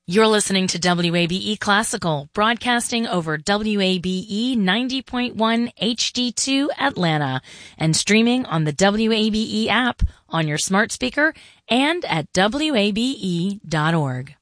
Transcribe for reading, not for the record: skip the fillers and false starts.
You're listening to WABE Classical, broadcasting over WABE 90.1 HD2 Atlanta and streaming on the WABE app on your smart speaker and at WABE.org.